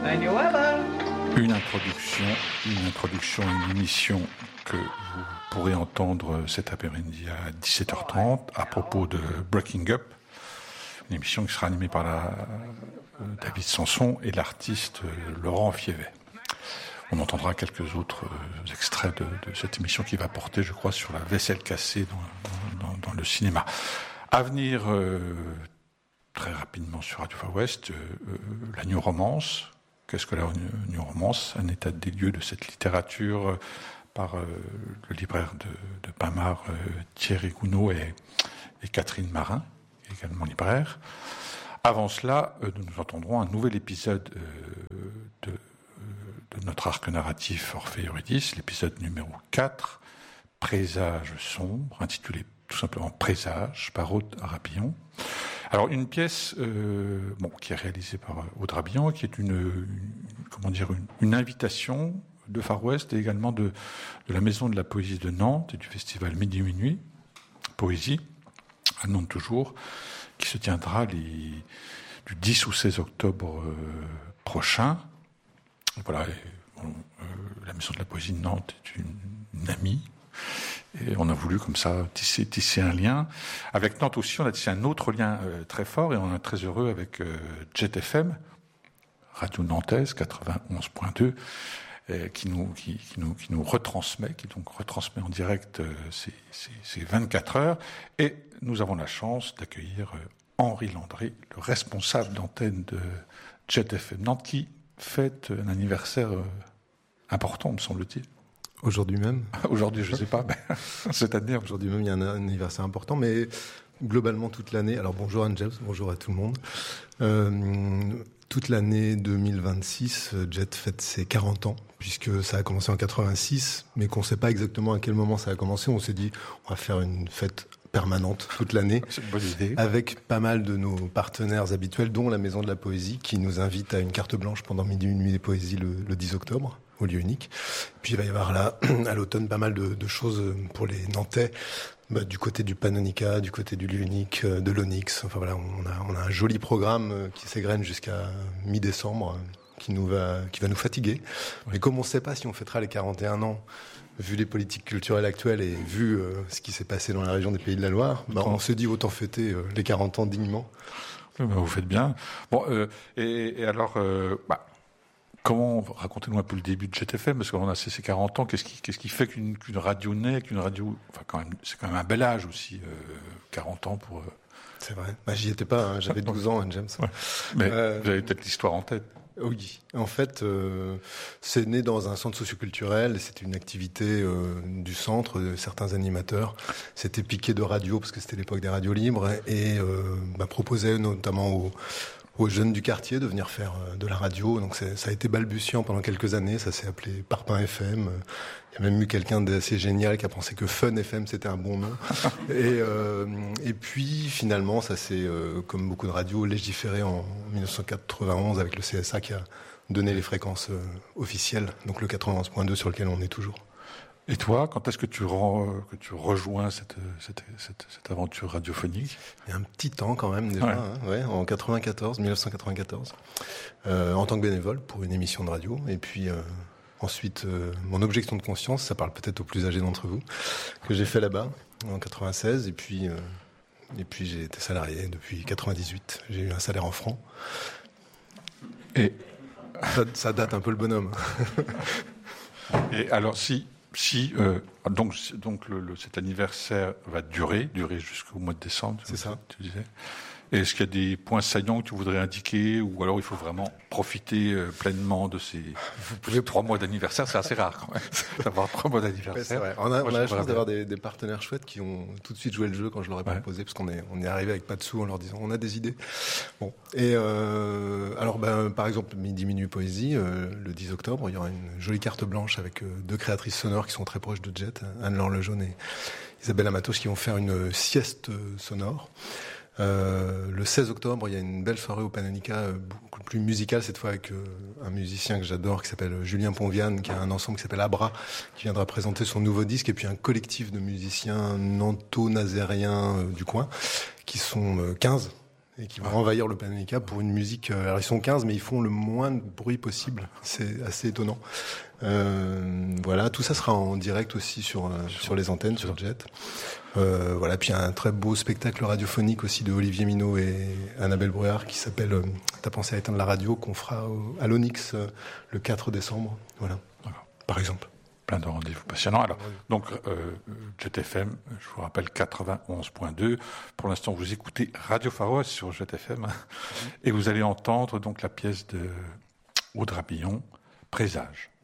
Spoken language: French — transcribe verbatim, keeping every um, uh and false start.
Thank you, Weber. Une introduction, une introduction à une émission que vous pourrez entendre cet après-midi à dix-sept heures trente à propos de Breaking Up, une émission qui sera animée par la, euh, David Sanson et l'artiste euh, Laurent Fievet. On entendra quelques autres euh, extraits de, de cette émission qui va porter, je crois, sur la vaisselle cassée dans, dans, dans le cinéma. À venir, euh, très rapidement sur Radio Far West, euh, euh, la New Romance. Qu'est-ce que la New Romance ? Un état des lieux de cette littérature euh, par euh, le libraire de, de Pinmar, euh, Thierry Gounod et, et Catherine Marin, également libraire. Avant cela, euh, nous entendrons un nouvel épisode euh, de, euh, de notre arc narratif Orphée et Eurydice, l'épisode numéro quatre, Présage sombre, intitulé tout simplement Présage, par Aude Rabillon. Alors une pièce euh, bon, qui est réalisée par Aude Rabillon, qui est une, une comment dire une, une invitation de Far West et également de, de la Maison de la Poésie de Nantes et du festival Midi Minuit Poésie à Nantes toujours, qui se tiendra les, du dix au seize octobre euh, prochain. Voilà, et, bon, euh, la Maison de la Poésie de Nantes est une, une amie. Et on a voulu comme ça tisser, tisser un lien. Avec Nantes aussi, on a tissé un autre lien euh, très fort et on est très heureux avec euh, Jet F M, Radio Nantaise quatre-vingt-onze point deux, euh, qui, nous, qui, qui, nous, qui nous retransmet, qui donc retransmet en direct euh, ces, ces, ces vingt-quatre heures. Et nous avons la chance d'accueillir euh, Henri Landré, le responsable d'antenne de Jet F M Nantes, qui fête un anniversaire euh, important, me semble-t-il. Aujourd'hui même Aujourd'hui, je ne sais pas, mais cette année... Aujourd'hui même, il y a un anniversaire important, mais globalement toute l'année... Alors bonjour Anne James, bonjour à tout le monde. Euh, toute l'année deux mille vingt-six, Jet fête ses quarante ans, puisque ça a commencé en quatre-vingt-six, mais qu'on ne sait pas exactement à quel moment ça a commencé. On s'est dit, on va faire une fête permanente toute l'année. C'est une bonne idée. Avec pas mal de nos partenaires habituels, dont la Maison de la Poésie, qui nous invite à une carte blanche pendant Midi Minuit des Poésies le, le dix octobre. Au lieu unique. Puis il va y avoir là, à l'automne, pas mal de, de choses pour les Nantais, bah, du côté du Panonica, du côté du lieu unique, de l'Onyx. Enfin voilà, on a, on a un joli programme qui s'égrène jusqu'à mi-décembre, qui nous va, qui va nous fatiguer. Mais comme on ne sait pas si on fêtera les quarante et un ans, vu les politiques culturelles actuelles et vu euh, ce qui s'est passé dans la région des Pays de la Loire, bah, on se dit autant fêter euh, les quarante ans dignement. Oui, bah, vous faites bien. Bon, euh, et, et alors, euh, bah, comment, racontez-nous un peu le début de Jet F M, parce qu'on a ces quarante ans, qu'est-ce qui, qu'est-ce qui fait qu'une, qu'une radio naît, qu'une radio, enfin quand même, c'est quand même un bel âge aussi, euh, quarante ans pour... Euh... C'est vrai, bah, j'y étais pas, hein. J'avais douze ans, hein, James. Ouais. Mais euh... vous avez peut-être l'histoire en tête. Oui, en fait, euh, c'est né dans un centre socioculturel, c'était une activité euh, du centre, de certains animateurs, c'était piqué de radio, parce que c'était l'époque des radios libres, et euh, bah, proposait notamment aux... aux jeunes du quartier de venir faire de la radio. Donc c'est, ça a été balbutiant pendant quelques années. Ça s'est appelé Parpaing F M. Il y a même eu quelqu'un d'assez génial qui a pensé que Fun F M c'était un bon nom. et, euh, et puis finalement, ça s'est, euh, comme beaucoup de radios, légiféré en dix-neuf cent quatre-vingt-onze avec le C S A qui a donné les fréquences euh, officielles. Donc le quatre-vingt-onze point deux sur lequel on est toujours. Et toi, quand est-ce que tu, rends, que tu rejoins cette, cette, cette, cette aventure radiophonique ? Il y a un petit temps quand même déjà, ouais. Hein, ouais, en quatre-vingt-quatorze, dix-neuf cent quatre-vingt-quatorze, euh, en tant que bénévole pour une émission de radio. Et puis euh, ensuite, euh, mon objection de conscience, ça parle peut-être aux plus âgés d'entre vous, que j'ai fait là-bas en quatre-vingt-seize. Et puis, euh, et puis j'ai été salarié depuis quatre-vingt-dix-huit. J'ai eu un salaire en francs. Et ça, ça date un peu le bonhomme. Et alors si... Si euh, donc donc le, le, cet anniversaire va durer durer jusqu'au mois de décembre, c'est ça. Tu disais. Et est-ce qu'il y a des points saillants que tu voudrais indiquer, ou alors il faut vraiment profiter euh, pleinement de ces Vous pouvez... trois mois d'anniversaire? C'est assez rare quand même d'avoir trois mois d'anniversaire. Ouais, c'est vrai. On a, Moi, on a la chance d'avoir des, des partenaires chouettes qui ont tout de suite joué le jeu quand je leur ai ouais. proposé, parce qu'on est on est arrivé avec pas de sous en leur disant on a des idées. Bon. Et euh, alors ben par exemple Midi Minuit Poésie, euh, le dix octobre, il y aura une jolie carte blanche avec euh, deux créatrices sonores qui sont très proches de Jet, Anne-Laure Lejaune et Isabelle Amatos, qui vont faire une sieste sonore. Euh, le seize octobre, il y a une belle soirée au Panonica, euh, beaucoup plus musicale cette fois, avec euh, un musicien que j'adore qui s'appelle Julien Ponviane, qui a un ensemble qui s'appelle Abra, qui viendra présenter son nouveau disque, et puis un collectif de musiciens nanto-nazériens euh, du coin, qui sont euh, quinze, et qui vont ah. envahir le Panenka pour une musique. Alors ils sont quinze, mais ils font le moins de bruit possible. C'est assez étonnant. Euh, voilà, tout ça sera en direct aussi sur sur, sur les antennes, sur Jet. Euh, voilà, puis il y a un très beau spectacle radiophonique aussi de Olivier Minot et Annabelle Bruyard qui s'appelle euh, T'as pensé à éteindre la radio, qu'on fera au, à l'Onyx euh, le quatre décembre. Voilà, voilà, par exemple. Plein de rendez-vous passionnants. Alors, donc, euh, Jet F M, je vous rappelle, quatre-vingt-onze point deux. Pour l'instant, vous écoutez Radio Pharos sur Jet F M. Mm-hmm. Et vous allez entendre donc la pièce de Aude Rabillon, Présage.